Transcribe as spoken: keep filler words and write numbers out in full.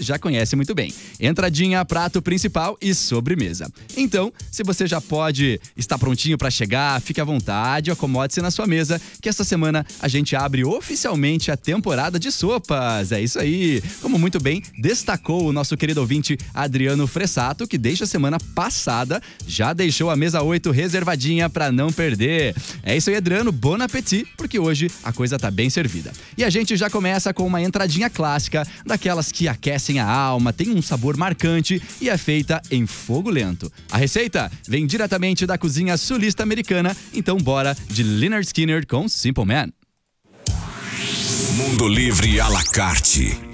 já conhece muito bem. Entradinha, prato principal e sobremesa. Então, se você já pode estar prontinho para chegar, fique à vontade, acomode-se na sua mesa, que essa semana a gente abre oficialmente a temporada de sopas. É isso aí. Como muito bem destacou o nosso querido ouvinte Adriano Fressato, que desde a semana passada já deixou a mesa oito reservadinha para não perder. É isso aí, Adriano. Bon appétit, porque hoje a coisa tá bem servida. E a gente já começa com uma entradinha clássica, daquelas que aquecem a alma, tem um sabor marcante e é feita em fogo lento. A receita vem diretamente da cozinha sulista americana, então bora de Lynyrd Skynyrd com Simple Man. Mundo Livre à la carte.